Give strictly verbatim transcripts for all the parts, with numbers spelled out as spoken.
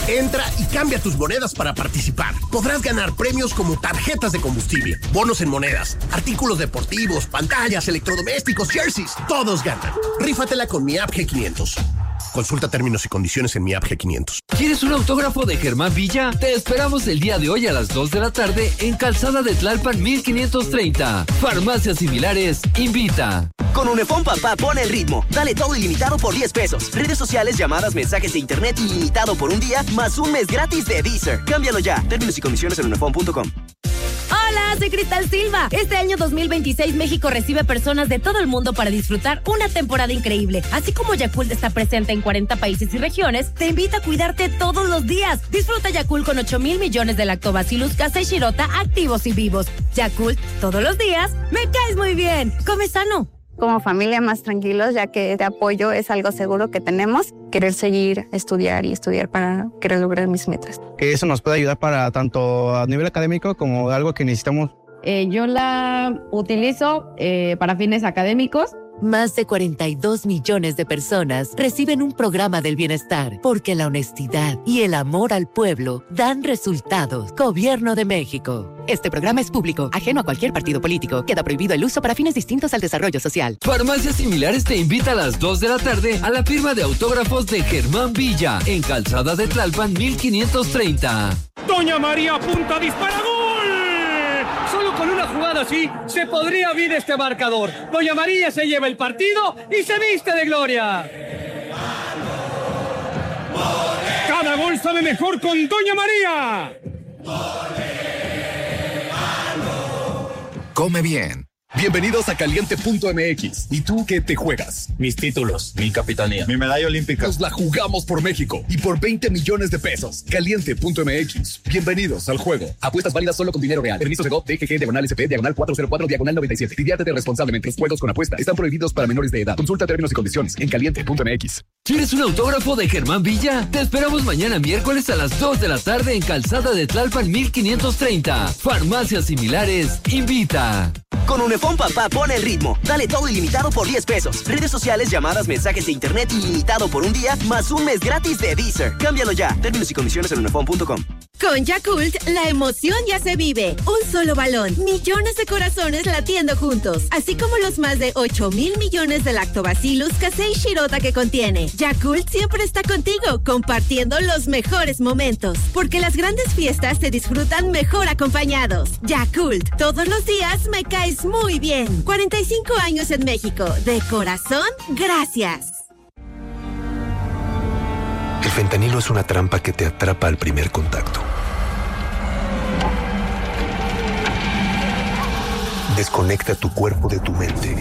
Entra y cambia tus monedas para participar. Podrás ganar premios como tarjetas de combustible, bonos en monedas, artículos deportivos, pantallas, electrodomésticos, jerseys. Todos ganan. Rífatela con mi app G quinientos. Consulta términos y condiciones en mi app G quinientos. ¿Quieres un autógrafo de Germán Villa? Te esperamos el día de hoy a las dos de la tarde en Calzada de Tlalpan mil quinientos treinta. Farmacias Similares invita. Con Unifón Papá pone el ritmo. Dale todo ilimitado por diez pesos. Redes sociales, llamadas, mensajes de internet ilimitado por un día, más un mes gratis de Deezer. Cámbialo ya. Términos y condiciones en unifón punto com. Hola, soy Cristal Silva. Este año dos mil veintiséis México recibe personas de todo el mundo para disfrutar una temporada increíble. Así como Yakult está presente en cuarenta países y regiones, te invita a cuidarte todos los días. Disfruta Yakult con ocho mil millones de lactobacillus casei shirota activos y vivos. Yakult, todos los días, me caes muy bien. Come sano. Como familia más tranquilos, ya que este apoyo es algo seguro que tenemos. Querer seguir, estudiar y estudiar para querer lograr mis metas. Que eso nos puede ayudar para tanto a nivel académico como algo que necesitamos. Eh, yo la utilizo eh, para fines académicos. Más de cuarenta y dos millones de personas reciben un programa del bienestar porque la honestidad y el amor al pueblo dan resultados. Gobierno de México. Este programa es público, ajeno a cualquier partido político. Queda prohibido el uso para fines distintos al desarrollo social. Farmacias Similares te invita a las dos de la tarde a la firma de autógrafos de Germán Villa en Calzada de Tlalpan mil quinientos treinta. Doña María apunta, dispara, ¡gol! Solo con una jugada así se podría abrir este marcador. Doña María se lleva el partido y se viste de gloria. Cada gol sabe mejor con Doña María. Come bien. Bienvenidos a Caliente punto M X. ¿Y tú qué te juegas? Mis títulos, mi capitanía, mi medalla olímpica. Nos la jugamos por México y por veinte millones de pesos. Caliente punto M X. Bienvenidos al juego. Apuestas válidas solo con dinero real. Permiso Segov, D G G, diagonal S P, diagonal cuatro cero cuatro, diagonal noventa y siete. Diviértete responsablemente. Los juegos con apuesta están prohibidos para menores de edad. Consulta términos y condiciones en Caliente punto M X. ¿Quieres un autógrafo de Germán Villa? Te esperamos mañana miércoles a las dos de la tarde en Calzada de Tlalpan mil quinientos treinta. Farmacias Similares invita. Con Unifón Papá pone el ritmo. Dale todo ilimitado por diez pesos. Redes sociales, llamadas, mensajes de internet ilimitado por un día, más un mes gratis de Deezer. Cámbialo ya. Términos y condiciones en unifón punto com. Con Yakult, la emoción ya se vive. Un solo balón, millones de corazones latiendo juntos, así como los más de ocho mil millones de lactobacillus casei shirota que contiene. Yakult siempre está contigo, compartiendo los mejores momentos, porque las grandes fiestas se disfrutan mejor acompañados. Yakult, todos los días me caes muy bien. cuarenta y cinco años en México. De corazón, gracias. El fentanilo es una trampa que te atrapa al primer contacto. Desconecta tu cuerpo de tu mente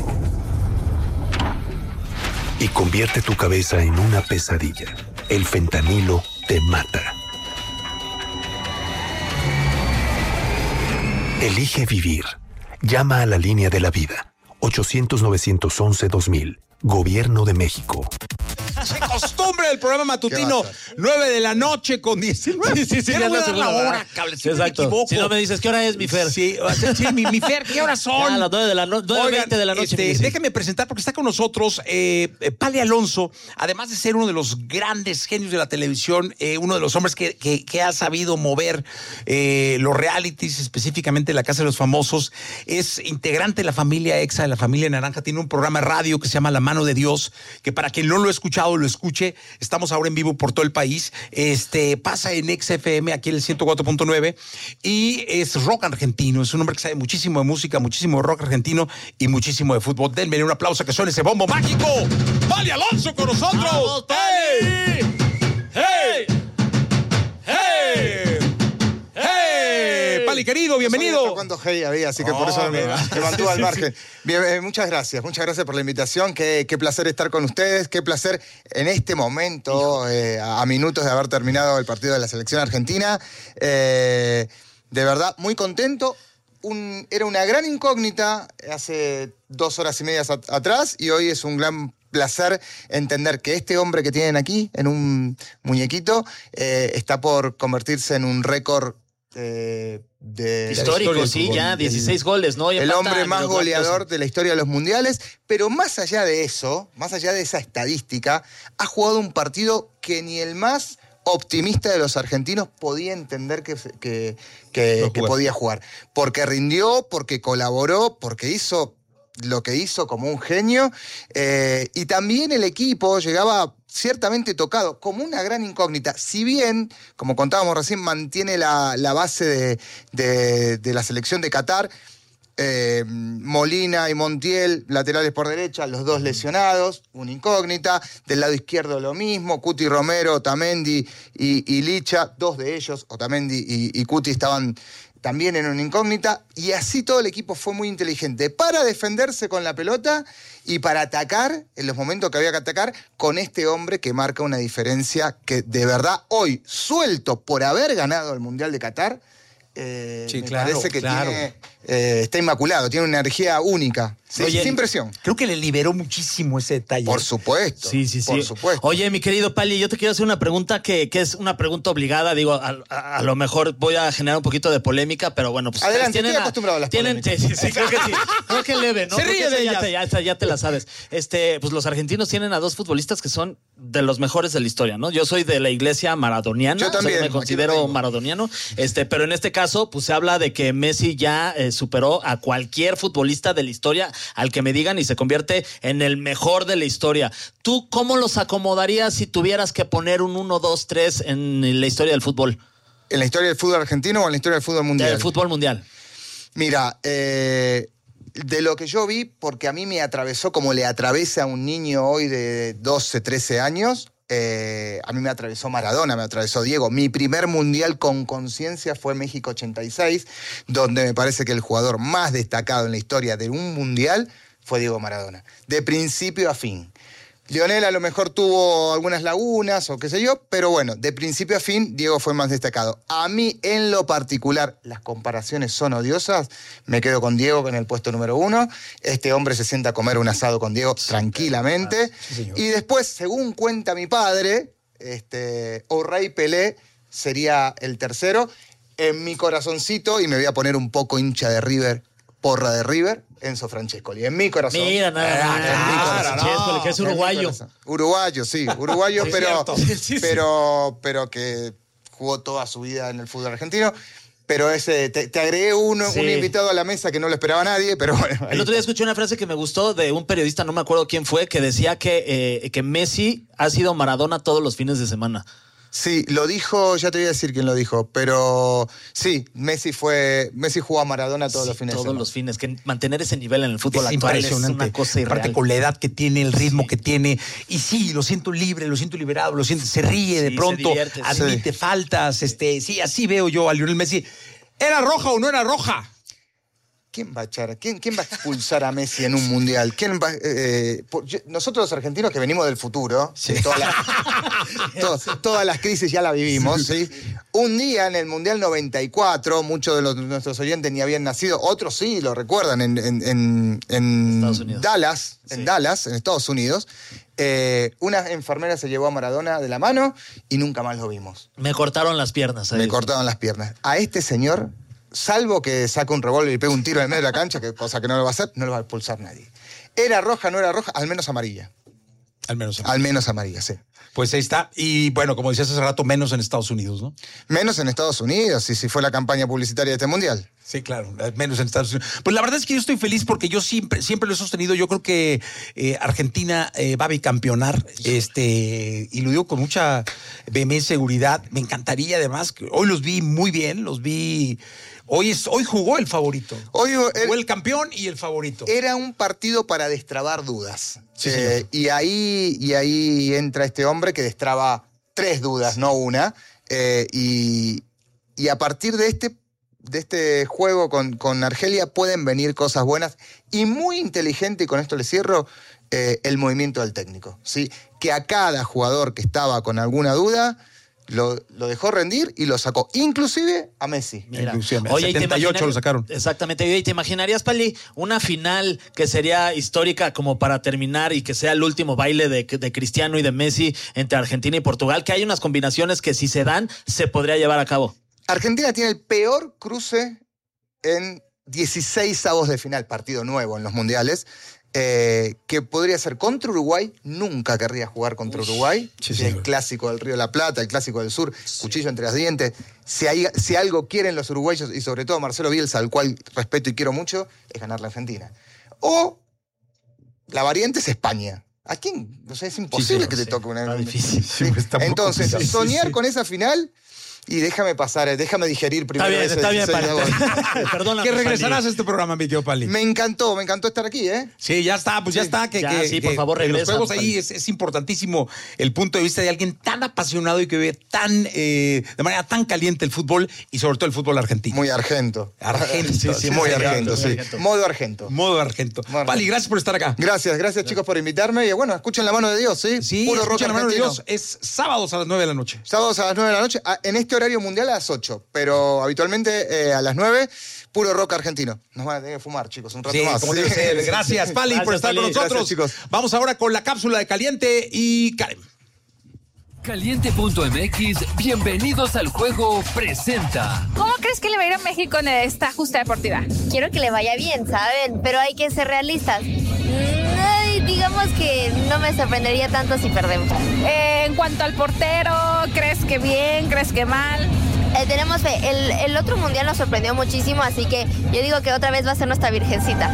y convierte tu cabeza en una pesadilla. El fentanilo te mata. Elige vivir. Llama a la línea de la vida. ochocientos, novecientos once, dos mil. Gobierno de México. Se costumbre del programa matutino, nueve de la noche con diecinueve. Sí, sí, sí. Ya Ya no voy no a dar se la puede hora, dar. cable, Sí, si me exacto. equivoco. Si no me dices, ¿qué hora es, mi Fer? Sí, sí mi, mi Fer, ¿qué horas son? Ya, las nueve de la noche, nueve veinte de la noche. Este, déjenme presentar, porque está con nosotros eh, Pali Alonso, además de ser uno de los grandes genios de la televisión, eh, uno de los hombres que, que, que ha sabido mover eh, los realities, específicamente La Casa de los Famosos, es integrante de la familia EXA, de la familia Naranja, tiene un programa de radio que se llama La Mano de Dios, que para quien no lo ha escuchado, lo escuche. Estamos ahora en vivo por todo el país. Este pasa en X F M, aquí en el ciento cuatro punto nueve, y es rock argentino. Es un hombre que sabe muchísimo de música, muchísimo de rock argentino y muchísimo de fútbol. Denme un aplauso, que suene ese bombo mágico. ¡Pali Alonso con nosotros! ¡Vamos, Pali! ¡Hey! ¡Hey! ¡Hey! Pali, querido, bienvenido. No sé cuánto hey había, así que Oh, por eso me, ¿verdad? me mantuve Sí, al sí, margen. Bien, eh, muchas gracias, muchas gracias por la invitación. Qué, qué placer estar con ustedes, qué placer en este momento, eh, a, a minutos de haber terminado el partido de la selección argentina. Eh, de verdad, muy contento. Un, era una gran incógnita hace dos horas y media at- atrás y hoy es un gran placer entender que este hombre que tienen aquí, en un muñequito, eh, está por convertirse en un récord eh, de Histórico, la historia del sí, fútbol. ya, dieciséis el, goles, ¿no? Ya el falta hombre más menos goleador cuantos. de la historia de los mundiales, pero más allá de eso, más allá de esa estadística, ha jugado un partido que ni el más optimista de los argentinos podía entender que, que, que, que podía jugar. Porque rindió, porque colaboró, porque hizo lo que hizo como un genio. Eh, y también el equipo llegaba ciertamente tocado, como una gran incógnita. Si bien, como contábamos recién, mantiene la, la base de, de, de la selección de Qatar, Eh, Molina y Montiel, laterales por derecha, los dos lesionados, una incógnita. Del lado izquierdo lo mismo, Cuti Romero, Otamendi y, y Licha, dos de ellos, Otamendi y, y Cuti, estaban también en una incógnita. Y así todo el equipo fue muy inteligente para defenderse con la pelota y para atacar en los momentos que había que atacar con este hombre que marca una diferencia que de verdad hoy, suelto por haber ganado el Mundial de Qatar, Eh, sí, me claro, parece que claro. tiene, eh, está inmaculado, tiene una energía única. Sí, Oye, sin presión. Creo que le liberó muchísimo ese detalle. Por supuesto. Sí, sí, sí. Por supuesto. Oye, mi querido Pali, yo te quiero hacer una pregunta que, que es una pregunta obligada. Digo, a, a, a lo mejor voy a generar un poquito de polémica, pero bueno, pues. Adelante, tienen estoy a- acostumbrado a las tienen, polémicas. sí, sí, sí, creo que sí. Creo que leve, ¿no? Se Creo ríe que de esa ya ellas. te, ya, esa ya te la sabes. Este, pues los argentinos tienen a dos futbolistas que son de los mejores de la historia, ¿no? Yo soy de la iglesia maradoniana. Yo también, o sea, me aquí lo considero tengo. maradoniano. Este, pero en este caso, pues se habla de que Messi ya eh, superó a cualquier futbolista de la historia, al que me digan, y se convierte en el mejor de la historia. ¿Tú cómo los acomodarías si tuvieras que poner un uno, dos, tres en la historia del fútbol? ¿En la historia del fútbol argentino o en la historia del fútbol mundial? Del fútbol mundial. Mira, eh, de lo que yo vi, porque a mí me atravesó como le atraviesa a un niño hoy de doce, trece años, eh, a mí me atravesó Maradona, me atravesó Diego. Mi primer mundial con conciencia fue México ochenta y seis, donde me parece que el jugador más destacado en la historia de un mundial fue Diego Maradona, de principio a fin. Lionel a lo mejor tuvo algunas lagunas o qué sé yo, pero bueno, de principio a fin, Diego fue más destacado. A mí, en lo particular, las comparaciones son odiosas. Me quedo con Diego en el puesto número uno. Este hombre se sienta a comer un asado con Diego tranquilamente. Sí, y después, según cuenta mi padre, este, O'Reilly Pelé sería el tercero. En mi corazoncito, y me voy a poner un poco hincha de River, porra de River, Enzo Francescoli. En mi corazón. Mira, nada, Eh, nada, en mi nada, corazón. Francescoli, que es En mi uruguayo. corazón. Uruguayo, sí, uruguayo, Sí, pero, cierto. Sí, sí, sí. pero, pero que jugó toda su vida en el fútbol argentino. Pero ese, te, te agregué uno, Sí. un invitado a la mesa que no lo esperaba nadie, pero bueno. ahí El otro día está. escuché una frase que me gustó de un periodista, no me acuerdo quién fue, que decía que, eh, que Messi ha sido Maradona todos los fines de semana. Sí, lo dijo, ya te voy a decir quién lo dijo, pero sí, Messi fue, Messi jugó a Maradona todos Sí, los fines todos de semana. los fines. Que mantener ese nivel en el fútbol Es actual es impresionante. una cosa irreal. Aparte con la edad que tiene, el ritmo que tiene. Y sí, lo siento libre, lo siento liberado, lo siento, se ríe de Sí, pronto, se divierte, sí. admite faltas. Este, sí, así veo yo a Lionel Messi. ¿Era roja o no era roja? ¿Quién va a echar? ¿Quién, quién va a expulsar a Messi en un mundial? ¿Quién va, eh, por- yo- nosotros los argentinos que venimos del futuro, que toda la- to- todas las crisis ya la vivimos, ¿sí? Un día en el Mundial noventa y cuatro, muchos de los, nuestros oyentes ni habían nacido, otros sí lo recuerdan, en, en- en- en Estados Unidos. Dallas, en Sí. Dallas, en Estados Unidos, eh, una enfermera se llevó a Maradona de la mano y nunca más lo vimos. Me cortaron las piernas. Me ahí. cortaron las piernas. A este señor, salvo que saque un revólver y pegue un tiro en el medio de la cancha, que cosa que no lo va a hacer, no lo va a expulsar nadie. Era roja, no era roja, al menos amarilla. Al menos. Al menos amarilla, sí. Pues ahí está. Y bueno, como decías hace rato, menos en Estados Unidos, ¿no? Menos en Estados Unidos, y si fue la campaña publicitaria de este mundial. Sí, claro, menos en Estados Unidos. Pues la verdad es que yo estoy feliz porque yo siempre, siempre lo he sostenido. Yo creo que eh, Argentina eh, va a bicampeonar, este, y lo digo con mucha vehemencia y seguridad. Me encantaría además, que hoy los vi muy bien, los vi. Hoy, es, hoy jugó el favorito. Hoy Jugó el- el campeón y el favorito. Era un partido para destrabar dudas. Sí, Eh, y, ahí, y ahí entra este hombre que destraba tres dudas, no una. Eh, y, y a partir de este, de este juego con, con Argelia pueden venir cosas buenas. Y muy inteligente, y con esto le cierro, eh, el movimiento del técnico. ¿Sí? Que a cada jugador que estaba con alguna duda lo, lo dejó rendir y lo sacó. Inclusive a Messi. Mira. Inclusive, Oye, ¿y te setenta y ocho imaginar- lo sacaron. Exactamente. Oye, ¿y te imaginarías, Pali, una final que sería histórica como para terminar y que sea el último baile de, de Cristiano y de Messi entre Argentina y Portugal? Que hay unas combinaciones que si se dan, se podría llevar a cabo. Argentina tiene el peor cruce en dieciséis avos de final, partido nuevo en los mundiales. eh, que podría ser contra Uruguay. Nunca querría jugar contra Uy, Uruguay. Sí, sí, el clásico del Río de la Plata, el clásico del sur, sí. Cuchillo entre los dientes. Si, hay, si algo quieren los uruguayos, y sobre todo Marcelo Bielsa, al cual respeto y quiero mucho, es ganar la Argentina. O la variante es España. ¿A quién? O sea, es imposible sí, sí, que te sí. toque una... Está difícil. Sí. Sí, entonces, sí, soñar sí, sí. con esa final... Y déjame pasar, déjame digerir primero. Está bien, ese, está bien, ese Perdón. Que regresarás a este programa, mi tío Pali. Me encantó, me encantó estar aquí, ¿eh? Sí, ya está, pues sí. ya está. Que, ya, que, sí, que, por favor, regresa. Los juegos ahí es, es importantísimo el punto de vista de alguien tan apasionado y que ve tan, eh, de manera tan caliente el fútbol y sobre todo el fútbol argentino. Muy argento. Argento. Sí, sí, sí muy, sí, argento, sí. argento. Modo argento. Modo argento. Modo Pali, gracias por estar acá. Gracias, gracias chicos por invitarme. Y bueno, escuchen La Mano de Dios, ¿sí? Sí, Puro escuchen La Mano de Dios. Es sábados a las nueve de la noche. Sábados a las nueve de la noche. En este horario mundial a las ocho, pero habitualmente eh, a las nueve, puro rock argentino. Nos van a tener que fumar, chicos, un rato sí, más. Como debe ser. Gracias, Pali, gracias, por estar Pali. con nosotros. Gracias, chicos. Vamos ahora con la cápsula de Caliente y Karen. Caliente punto m x, bienvenidos al juego, presenta. ¿Cómo crees que le va a ir a México en esta justa deportiva? Quiero que le vaya bien, ¿saben? Pero hay que ser realistas. Ay, digamos que no me sorprendería tanto si perdemos. Eh, en cuanto al portero, ¿crees que bien? ¿Crees que mal? Eh, tenemos fe. El, el otro mundial nos sorprendió muchísimo, así que yo digo que otra vez va a ser nuestra virgencita.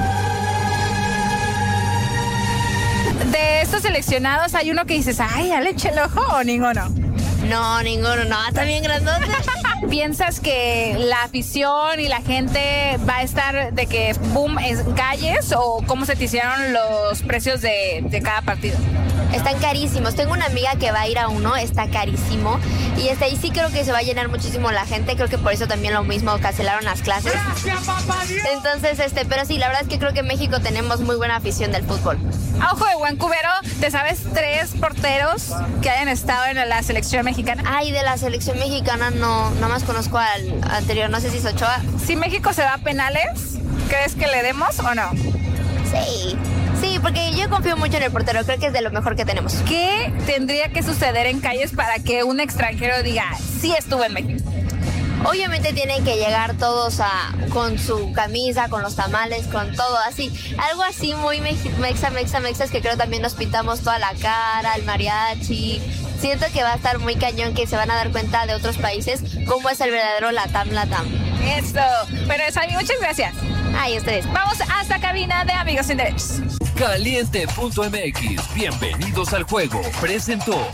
De estos seleccionados, ¿hay uno que dices, ay, ya le eché el ojo o ninguno? No, ninguno, no, está bien grandote. ¿Piensas que la afición y la gente va a estar de que boom en calles o cómo se te hicieron los precios de, de cada partido? Están carísimos. Tengo una amiga que va a ir a uno, está carísimo. Y este, ahí sí creo que se va a llenar muchísimo la gente. Creo que por eso también lo mismo cancelaron las clases. ¡Gracias, papá Dios! Entonces, este, pero sí, la verdad es que creo que en México tenemos muy buena afición del fútbol. A ojo de buen cubero, ¿te sabes tres porteros que hayan estado en la selección mexicana? Ay, de la selección mexicana no, no más conozco al anterior, no sé si es Ochoa. Si México se va a penales, ¿crees que le demos o no? Sí. Sí, porque yo confío mucho en el portero, creo que es de lo mejor que tenemos. ¿Qué tendría que suceder en calles para que un extranjero diga, sí estuve en México? Obviamente tienen que llegar todos a, con su camisa, con los tamales, con todo así. Algo así muy mexa, mexa, mexa, es que creo también nos pintamos toda la cara, el mariachi. Siento que va a estar muy cañón, que se van a dar cuenta de otros países cómo es el verdadero Latam Latam. Eso. Pero Sami, muchas gracias. Ay, ustedes. Vamos hasta cabina de Amigos Sin Derechos. Caliente punto m x, bienvenidos al juego, presentó.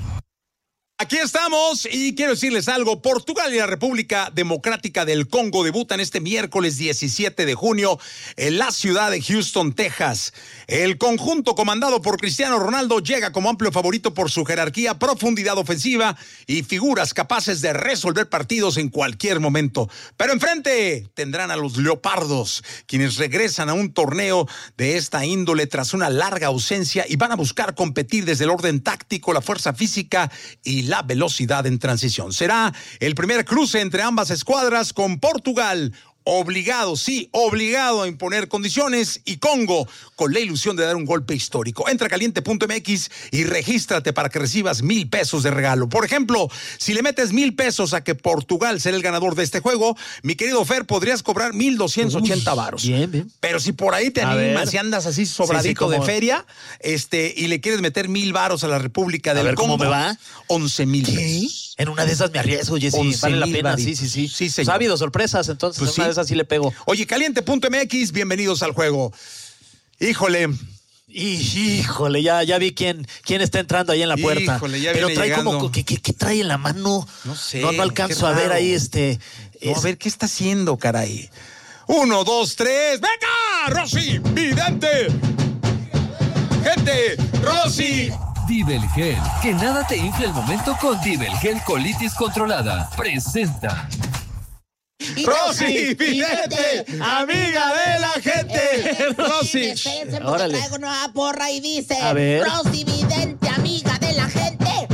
Aquí estamos y quiero decirles algo. Portugal y la República Democrática del Congo debutan este miércoles diecisiete de junio en la ciudad de Houston, Texas. El conjunto comandado por Cristiano Ronaldo llega como amplio favorito por su jerarquía, profundidad ofensiva y figuras capaces de resolver partidos en cualquier momento. Pero enfrente tendrán a los Leopardos, quienes regresan a un torneo de esta índole tras una larga ausencia y van a buscar competir desde el orden táctico, la fuerza física y la velocidad en transición. Será el primer cruce entre ambas escuadras con Portugal obligado, sí, obligado a imponer condiciones y Congo con la ilusión de dar un golpe histórico. Entra a caliente punto m x y regístrate para que recibas mil pesos de regalo. Por ejemplo, si le metes mil pesos a que Portugal será el ganador de este juego, mi querido Fer, podrías cobrar mil doscientos ochenta varos. Bien, bien. Pero si por ahí te animas y andas así sobradito sí, sí, de feria, este, y le quieres meter mil varos a la República del a ver, Congo, ¿cómo me va? once mil pesos. En una de esas me arriesgo, Jessy. Vale la pena. Sí, sí, sí. sí pues ha habido sorpresas, entonces pues en una sí. de esas sí le pego. Oye, caliente punto m x, bienvenidos al juego. Híjole. Híjole, ya, ya vi quién, quién está entrando ahí en la puerta. Híjole, ya Pero viene trae llegando. como, ¿qué, qué, ¿qué trae en la mano? No sé. No, no alcanzo a ver ahí este. No, es... A ver, ¿qué está haciendo, caray? Uno, dos, tres. ¡Venga! ¡Rosy! ¡Vidente! ¡Gente! ¡Rosy! Dibelgel, que nada te infle el momento con Dibelgel Colitis Controlada. Presenta. Rosy Vidente, amiga de la gente. Rosy. Órale. Traigo nueva porra y dice: a ver. Rosy Vidente, amiga de la gente.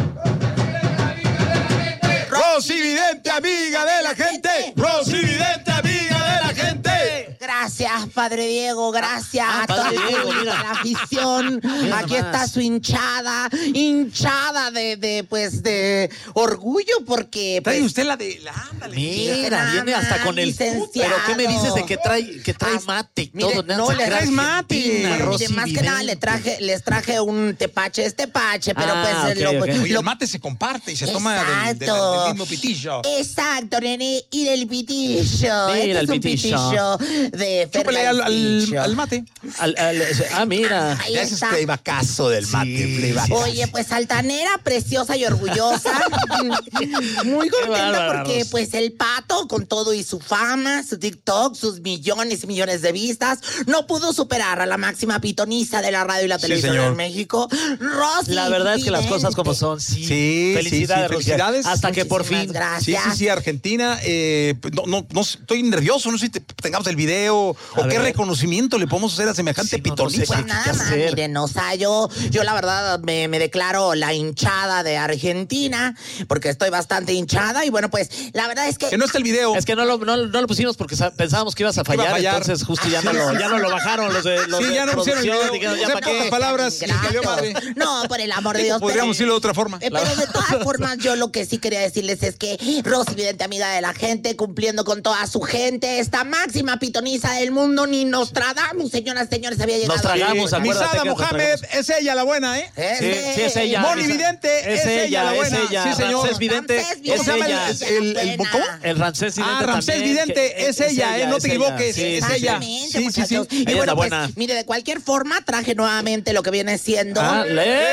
Rosy Vidente, amiga de la gente. Rosy Vidente, amiga de la gente. Gracias Padre Diego, gracias Ah, a toda Padre la, Diego, mira. la afición. Mira Aquí nomás. está su hinchada, hinchada de, de, pues, de orgullo, porque, pues, Trae usted la de la ándale. Mira, viene hasta con el. licenciado. Pero ¿qué me dices de que trae, que trae mate y Mire, todo? no, le traes mate. Mire, Rosy más que nada le traje, les traje un tepache, este tepache, pero Ah, pues ok, lo, ok. Oye, lo- el mate se comparte y se toma del, del- Exacto. del mismo pitillo. Exacto, nene, y del pitillo. Mira este el es un pitillo. pitillo de Fer Chúpale al, al, Galpicho. al mate. Al- al- ah, mira. Ahí Ya ese es está. playbacazo del mate. playback. Oye, pues altanera, preciosa y orgullosa. Muy contenta bárbara, porque Ros. pues el Pato, con todo y su fama, su TikTok, sus millones y millones de vistas, no pudo superar a la máxima pitoniza de la radio y la Sí, televisión señor. en México, Rosy. La verdad es que las cosas como son. Sí. Sí, Felicidades, sí, sí, Rosy. felicidades. Hasta que por Muchísimas fin. gracias. Sí, sí, sí, Argentina. Eh, no, no, no, estoy nervioso, no sé si te- tengamos el video o A qué ver. reconocimiento le podemos hacer a semejante Sí, no, no sé pitoniza. Pues ¿Qué nada más, hacer? miren, o sea, yo, yo la verdad me, me declaro la hinchada de Argentina, porque estoy bastante hinchada, y bueno, pues la verdad es que... Que no está el video. Es que no lo, no, no lo pusimos porque sa- pensábamos que ibas a fallar, Iba a fallar. entonces justo ya no lo, ya no lo bajaron los de los Sí, de ya no pusieron el producción, video. dijeron, ya O sea, para qué. pocas palabras, les cayó madre. No, por el amor de Dios. Podríamos pero- decirlo de otra forma. Eh, pero de todas formas, yo lo que sí quería decirles es que Rosy, vidente amiga de la gente, cumpliendo con toda su gente, esta máxima pitoniza del mundo, ni Nostradamus, señoras y señores, había llegado. Nos tragamos, acuérdate Misada que nos Mohamed, tragamos. es ella la buena, ¿eh? Ese. Sí, sí, es ella. Moni Esa- Vidente, es ella la buena. Es ella. Sí, señor. Ramsés Vidente, Ramsés es Vidente, ¿Cómo se llama ella. el, el, el- Buena. ¿cómo? El Ramsés Vidente Ah, Ramsés también, Vidente, que- es ella, ¿eh? No te es equivoques, ella. es Sí, ella. Exactamente, Sí, sí, sí. muchachos. Ella Y es bueno, la pues, buena. mire, de cualquier forma, traje nuevamente lo que viene siendo... Ah, lee.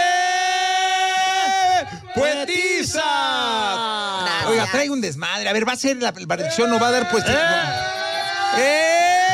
¡Puetiza! Gracias. Oiga, trae un desmadre. A ver, ¿va a ser la maldición o va a dar pues? ¡Eh!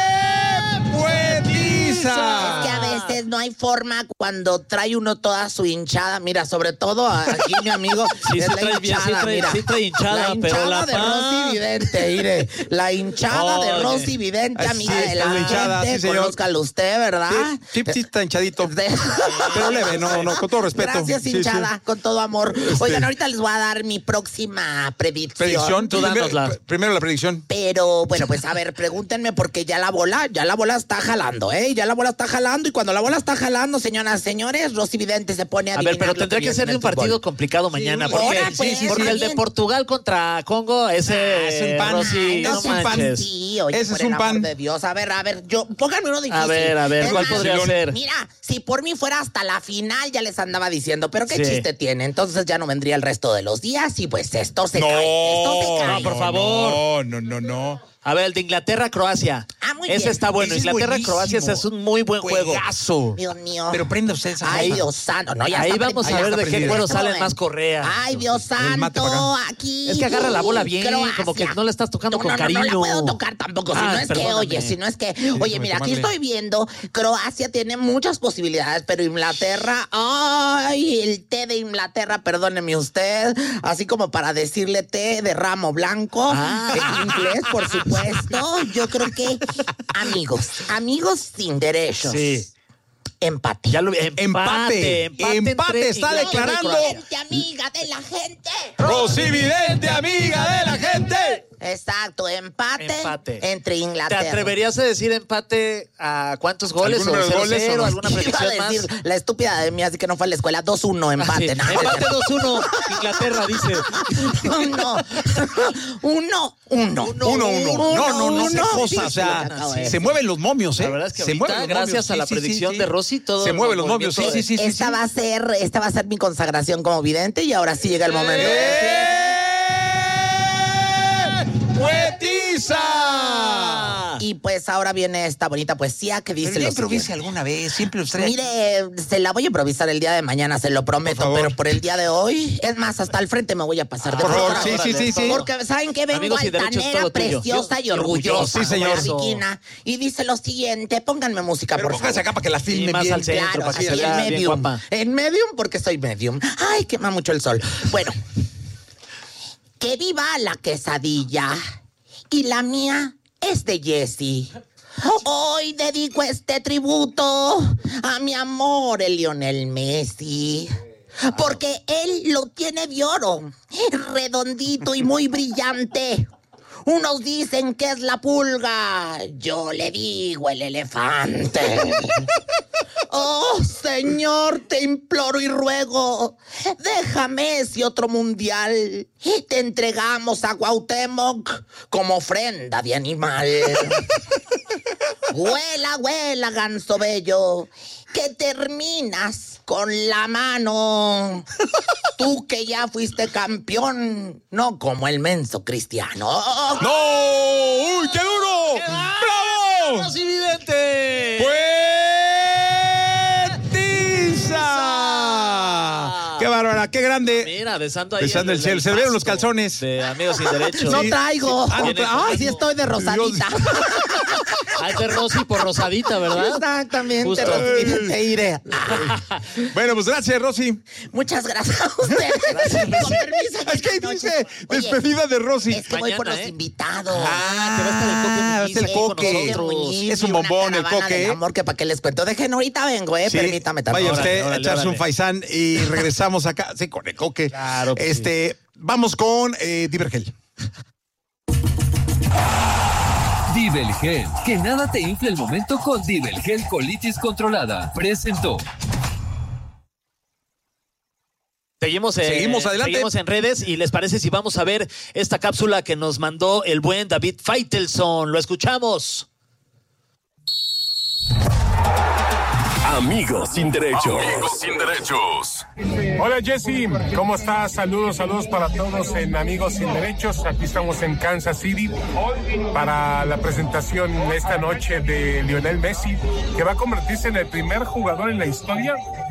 ¡Puetiza! Es que a veces no hay forma cuando trae uno toda su hinchada. Mira, sobre todo aquí mi amigo. Sí, es sí la trae bien, sí hinchada, trae- mira. sí trae hinchada, la pero hinchada la de pa- Rosy Vidente, mire. La hinchada de Oye. Rosy Vidente, Ay, amiga sí, de la está hinchada, gente. sí, señor. Conózcalo usted, ¿verdad? Sí, sí, sí, está hinchadito. Pero leve, no, no, con todo respeto. Gracias, Sí, sí. hinchada, con todo amor. Este- Oigan, ahorita les voy a dar mi próxima predicción. Predicción. Tú Primero, dánosla. primero la predicción. Pero bueno, pues a ver, pregúntenme porque ya la bola, ya la bola está jalando, ¿eh? Ya la bola está jalando y cuando la bola está jalando, señoras, señores, Rosy Vidente se pone a A ver, adivinar pero lo tendría que que viene ser en de el un partido fútbol. complicado mañana. Sí, porque ahora, pues, porque está el de bien. Portugal contra Congo, ese. Ah, es un pan. Rosy, No, no sí, pan, manches. sí, oye, Ese por es un el amor pan. de Dios. A ver, a ver, yo, pónganme uno difícil. A ver, a ver, Es ¿cuál más, podría ser? Mira, si por mí fuera hasta la final, ya les andaba diciendo, pero qué Sí. chiste tiene. Entonces ya no vendría el resto de los días y pues esto se cae, esto se cae. No, por favor. No, no, no, no. A ver, el de Inglaterra-Croacia. Ah, muy Ese bien. está bueno. Ese es Inglaterra-Croacia ese buenísimo. es un muy buen juego. Juegazo. Dios mío. Pero prenda usted esa Ay, cosa. Dios santo. No, ya Ahí está vamos pre- a ya ver está de qué prendida. cuero Este salen momento. más correas. Ay, Dios El mate para santo, acá. aquí. Es que agarra la bola bien, Croacia. como que no la estás tocando No, con no, no, cariño. No, la puedo tocar tampoco. Si Ah, no es que, perdóname. oye, si no es que, oye, déjame mira, aquí tomarle. estoy viendo, Croacia tiene muchas posibilidades, pero Inglaterra, ay, el té de Inglaterra, perdóneme usted, así como para decirle té de ramo blanco, Ah. en inglés, por supuesto. Yo creo que, amigos, amigos sin derechos. Sí. Empate. Ya lo vi. Empate. Empate. Empate, Empate, entre está Inglaterra y declarando. Croacia. Gente amiga de la gente. Rosy Vidente, amiga de la gente. Exacto, empate, Empate. entre ¿Te Inglaterra. atreverías a decir empate a cuántos goles? ¿Algún ¿O número de cero goles o cero? no? ¿Alguna Iba predicción a más? decir la estúpida de mí, así que no fue a la escuela. dos uno, empate. Ah, sí. No, Empate dos uno. Inglaterra dice. uno, uno, uno. Uno, uno. No, no, no se uno. cosa. Sí, O sí, lo que sea, acabo de se decir. mueven los momios, ¿eh? La verdad es que se ahorita, mueven los gracias momios. a la Sí, sí, predicción sí, de sí. Rosy, todo Se el mueven los momios, sí, movimiento sí, sí. sí, Esta sí. va a ser, esta va a ser mi consagración como vidente y ahora sí llega el momento. ¡Eh! ¡Puetiza! Y pues ahora viene esta bonita poesía que dice Pero ya lo improvise siguiente. alguna vez, siempre usted. Mire, se la voy a improvisar el día de mañana, se lo prometo, Por favor. pero por el día de hoy, es más, hasta el frente me voy a pasar de Por favor, programa. sí, sí, sí, sí. Porque saben que vengo Amigos y derechos, altanera, todo tuyo. preciosa y Yo- orgullosa. Sí, señor. como la Viquina. Y dice lo siguiente, pónganme música, Pero por póngase favor. acá para que la Y filmen más bien. al centro, Claro, para que así se en vea bien medium. guapa. En medium porque soy medium. Ay, quema mucho el sol. Bueno, que viva la quesadilla. Y la mía es de Jessie. Hoy dedico este tributo a mi amor, el Lionel Messi. Porque él lo tiene de oro, redondito y muy brillante. Unos dicen que es la pulga, yo le digo el elefante. Oh, Señor, te imploro y ruego, déjame ese otro mundial y te entregamos a Cuauhtémoc como ofrenda de animal. Huela, huela, ganso bello, que terminas con la mano. Tú que ya fuiste campeón, no como el menso Cristiano. ¡No! ¡Uy, qué duro! ¡Qué va! ¡Bravo! ¡Carlos Vidente! ¡Puetiza! ¡Qué bárbara! ¡Qué grande! Mira, besando ahí. Besando el cielo. Se le vieron los calzones. De Amigos Sin Derechos. No traigo. Ah, no tra- Ay, sí estoy de rosadita. Ah, es de Rosy por rosadita, ¿verdad? Exactamente, Justo. Rosy, te iré. Bueno, pues gracias, Rosy. Muchas gracias a ustedes. Con permiso. Es que dice despedida de Rosy. Es que voy Mañana, por los ¿eh? invitados. Ah, te va a estar el coque. Ah, Es el sí, coque. con nosotros. Es un bombón, el Una caravana coque. del amor, que para qué les cuento. Dejen, ahorita vengo, eh. Sí, Permítame vaya también. usted Órale, a echarse órale. un faisán y regresamos acá. Sí, con el coque. Claro que Este, vamos con eh, Divergel. Divergel, que nada te infle el momento con Divergel Colitis Controlada. Presentó. Seguimos, eh, Seguimos, adelante. seguimos en redes y les parece si vamos a ver esta cápsula que nos mandó el buen David Faitelson. Lo escuchamos. Amigos sin derechos. Amigos sin derechos. Hola Jesse, ¿cómo estás? Saludos, saludos para todos en Amigos Sin Derechos. Aquí estamos en Kansas City para la presentación esta noche de Lionel Messi, que va a convertirse en el primer jugador en la historia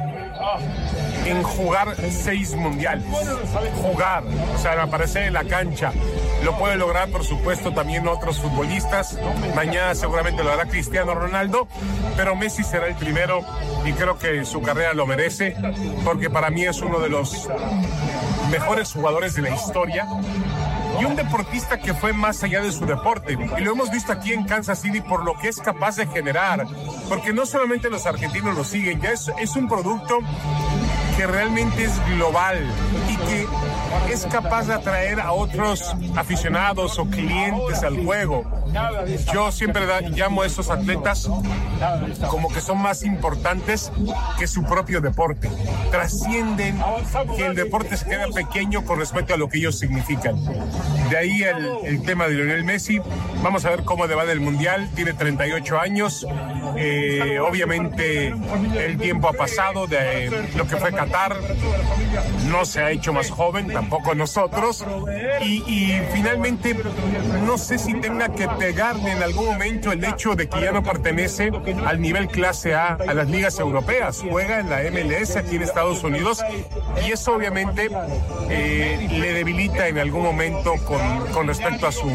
en jugar seis mundiales. Jugar, o sea, aparecer en la cancha. Lo puede lograr, por supuesto, también otros futbolistas. Mañana seguramente lo hará Cristiano Ronaldo, pero Messi será el primero y creo que su carrera lo merece, porque para mí es uno de los mejores jugadores de la historia y un deportista que fue más allá de su deporte. Y lo hemos visto aquí en Kansas City por lo que es capaz de generar, porque no solamente los argentinos lo siguen, ya es, es un producto que realmente es global y que es capaz de atraer a otros aficionados o clientes al juego. Yo siempre da, llamo a esos atletas como que son más importantes que su propio deporte. Trascienden que el deporte se queda pequeño con respecto a lo que ellos significan. De ahí el, el tema de Lionel Messi. Vamos a ver cómo le va del Mundial. Tiene treinta y ocho años. Eh, obviamente el tiempo ha pasado de eh, lo que fue Qatar. No se ha hecho más joven, tampoco nosotros. Y, y finalmente no sé si tenga que pegarle en algún momento el hecho de que ya no pertenece al nivel clase A, a las ligas europeas. Juega en la M L S aquí en Estados Unidos y eso obviamente eh, le debilita en algún momento con, con respecto a su,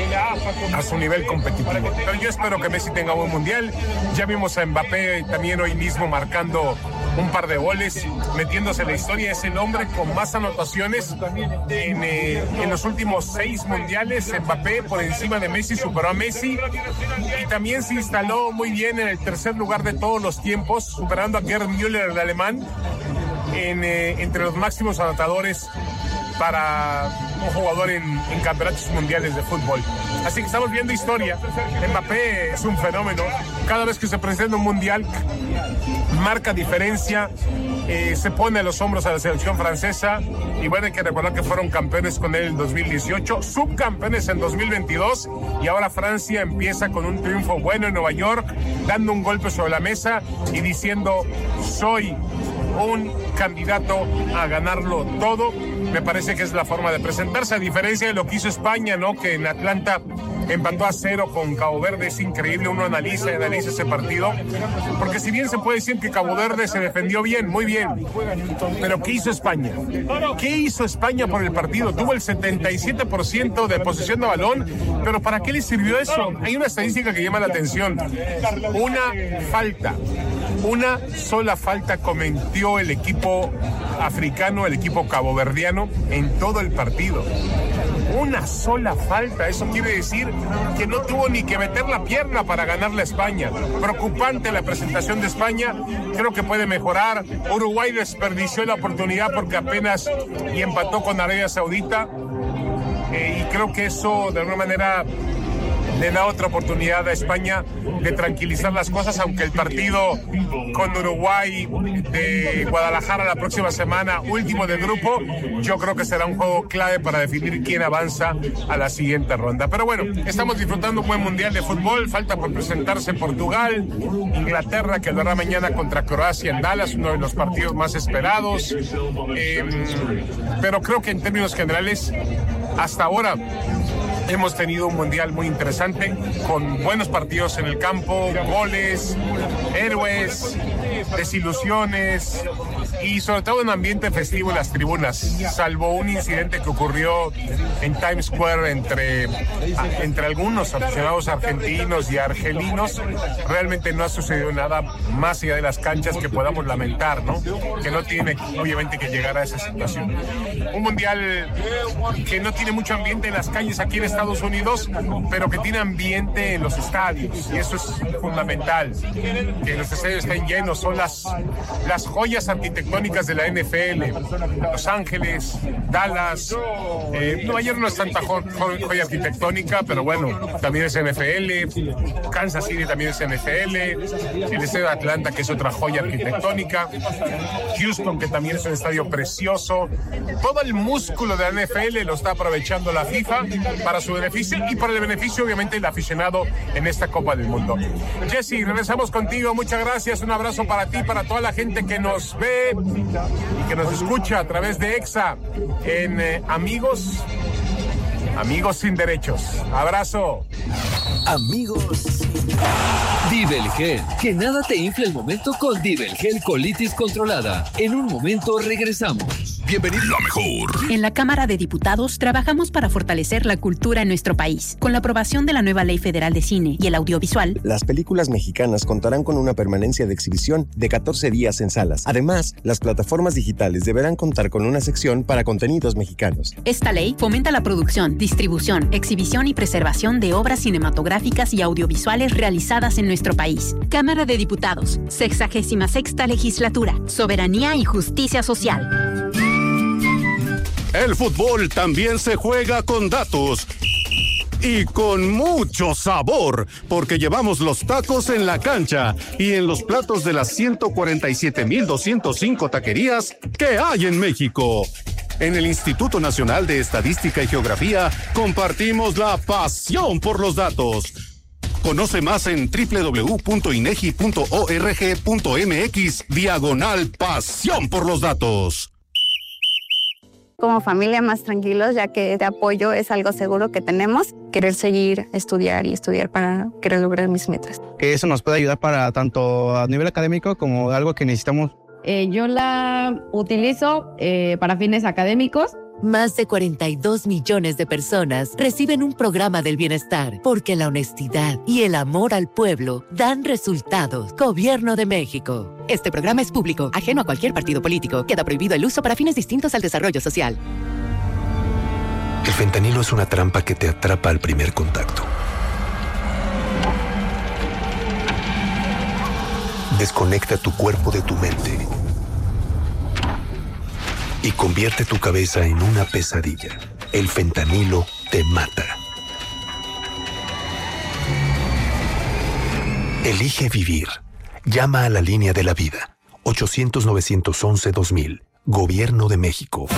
a su nivel competitivo. Pero yo espero que Messi tenga un buen mundial. Ya vimos a Mbappé también hoy mismo marcando un par de goles, metiéndose en la historia. Es el hombre con más anotaciones en, eh, en los últimos seis mundiales. Mbappé por encima de Messi superó a Messi y también se instaló muy bien en el tercer lugar de todos los tiempos, superando a Gerd Müller, el alemán, en, eh, entre los máximos anotadores para un jugador en, en campeonatos mundiales de fútbol. Así que estamos viendo historia. Mbappé es un fenómeno. Cada vez que se presenta un mundial, marca diferencia, eh, se pone a los hombros a la selección francesa. Y bueno, hay que recordar que fueron campeones con él en dos mil dieciocho, subcampeones en dos mil veintidós. Y ahora Francia empieza con un triunfo bueno en Nueva York, dando un golpe sobre la mesa y diciendo: soy un candidato a ganarlo todo. Me parece que es la forma de presentarse, a diferencia de lo que hizo España, ¿no? Que en Atlanta empató a cero con Cabo Verde. Es increíble, uno analiza y analiza ese partido, porque si bien se puede decir que Cabo Verde se defendió bien, muy bien, pero ¿qué hizo España? ¿Qué hizo España por el partido? Tuvo el setenta y siete por ciento de posesión de balón, pero ¿para qué le sirvió eso? Hay una estadística que llama la atención. Una falta, una sola falta cometió el equipo africano, el equipo caboverdiano en todo el partido. Una sola falta, eso quiere decir que no tuvo ni que meter la pierna para ganarle a España. Preocupante la presentación de España, creo que puede mejorar. Uruguay desperdició la oportunidad porque apenas y empató con Arabia Saudita. eh, y creo que eso de alguna manera le da otra oportunidad a España de tranquilizar las cosas, aunque el partido con Uruguay de Guadalajara la próxima semana, último del grupo, yo creo que será un juego clave para definir quién avanza a la siguiente ronda. Pero bueno, estamos disfrutando un buen mundial de fútbol, falta por presentarse Portugal, Inglaterra, que lo hará mañana contra Croacia en Dallas, uno de los partidos más esperados, eh, pero creo que en términos generales, hasta ahora hemos tenido un mundial muy interesante, con buenos partidos en el campo, goles, héroes, desilusiones y sobre todo un ambiente festivo en las tribunas, salvo un incidente que ocurrió en Times Square entre, entre algunos aficionados argentinos y argelinos. Realmente no ha sucedido nada más allá de las canchas que podamos lamentar, ¿no? Que no tiene obviamente que llegar a esa situación. Un mundial que no tiene mucho ambiente en las calles aquí en Estados Unidos, pero que tiene ambiente en los estadios, y eso es fundamental, que los estadios estén llenos. Son las, las joyas arquitectónicas de la N F L, Los Ángeles, Dallas, eh, Nueva York no es tanta jo, jo, joya arquitectónica, pero bueno, también es N F L, Kansas City también es N F L, el estadio de Atlanta, que es otra joya arquitectónica, Houston, que también es un estadio precioso. Todo el músculo de la N F L lo está aprovechando la FIFA para su beneficio y para el beneficio obviamente del aficionado en esta Copa del Mundo. Jesse, regresamos contigo, muchas gracias, un abrazo para ti, para toda la gente que nos ve y que nos escucha a través de EXA en eh, Amigos, Amigos Sin Derechos. Abrazo. Amigos. Divel Gel, que nada te infle el momento con Divel Gel Colitis Controlada. En un momento regresamos. Bienvenido. La mejor. En la Cámara de Diputados trabajamos para fortalecer la cultura en nuestro país. Con la aprobación de la nueva Ley Federal de Cine y el Audiovisual, las películas mexicanas contarán con una permanencia de exhibición de catorce días en salas. Además, las plataformas digitales deberán contar con una sección para contenidos mexicanos. Esta ley fomenta la producción, distribución, exhibición y preservación de obras cinematográficas y audiovisuales realizadas en nuestro país. Cámara de Diputados, sexagésima sexta Legislatura, Soberanía y Justicia Social. El fútbol también se juega con datos y con mucho sabor, porque llevamos los tacos en la cancha y en los platos de las ciento cuarenta y siete mil doscientos cinco taquerías que hay en México. En el Instituto Nacional de Estadística y Geografía compartimos la pasión por los datos. Conoce más en doble u doble u doble u punto inegi punto org punto mx diagonal pasión por los datos. Como familia más tranquilos, ya que este apoyo es algo seguro que tenemos. Querer seguir, estudiar y estudiar para querer lograr mis metas. Que eso nos puede ayudar para tanto a nivel académico como algo que necesitamos. Eh, yo la utilizo eh, para fines académicos. Más de cuarenta y dos millones de personas reciben un programa del bienestar porque la honestidad y el amor al pueblo dan resultados. Gobierno de México. Este programa es público, ajeno a cualquier partido político. Queda prohibido el uso para fines distintos al desarrollo social. El fentanilo es una trampa que te atrapa al primer contacto. Desconecta tu cuerpo de tu mente y convierte tu cabeza en una pesadilla. El fentanilo te mata. Elige vivir. Llama a la línea de la vida. ochocientos, novecientos once, dos mil. Gobierno de México.